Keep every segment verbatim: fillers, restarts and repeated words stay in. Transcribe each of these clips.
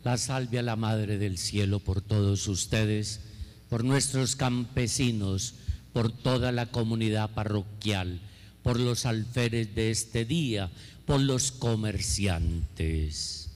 La salve a la Madre del Cielo por todos ustedes, por nuestros campesinos, por toda la comunidad parroquial, por los alferes de este día, por los comerciantes.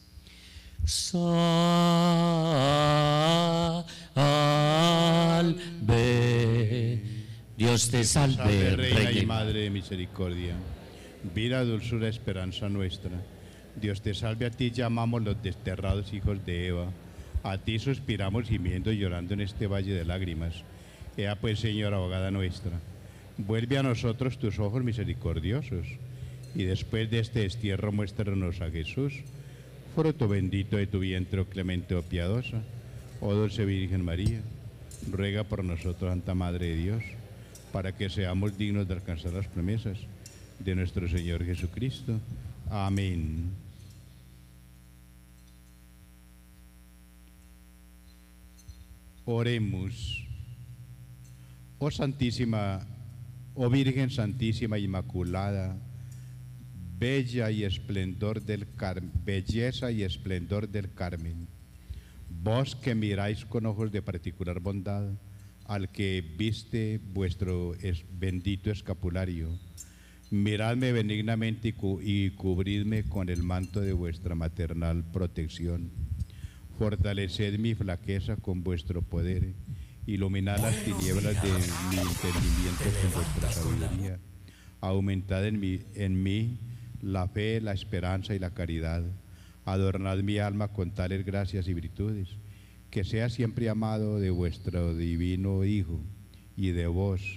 Salve, Dios te salve, salve, Reina Reina y Madre de misericordia, vida, dulzura, esperanza nuestra. Dios te salve, a ti llamamos los desterrados hijos de Eva, a ti suspiramos gimiendo y llorando en este valle de lágrimas. Ea pues, Señora, abogada nuestra, vuelve a nosotros tus ojos misericordiosos, y después de este destierro muéstranos a Jesús, fruto bendito de tu vientre, oh clemente, oh piadosa, oh dulce Virgen María. Ruega por nosotros, Santa Madre de Dios, para que seamos dignos de alcanzar las promesas de nuestro Señor Jesucristo. Amén. Oremos. Oh Santísima, oh Virgen Santísima Inmaculada, bella y esplendor del Carmen, belleza y esplendor del Carmen, vos que miráis con ojos de particular bondad al que viste vuestro es bendito escapulario, miradme benignamente y, cu y cubridme con el manto de vuestra maternal protección. Fortaleced mi flaqueza con vuestro poder, iluminad las tinieblas de mi entendimiento con vuestra sabiduría, aumentad en mí, en mí la fe, la esperanza y la caridad, adornad mi alma con tales gracias y virtudes, que sea siempre amado de vuestro divino Hijo y de vos,